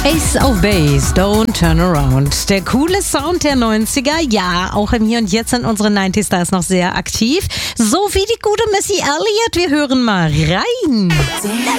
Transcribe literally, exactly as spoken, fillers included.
Ace of Base, Don't Turn Around. Der coole Sound der neunziger, ja, auch im Hier und Jetzt sind unsere neunzig Stars noch sehr aktiv. So wie die gute Missy Elliott, wir hören mal rein.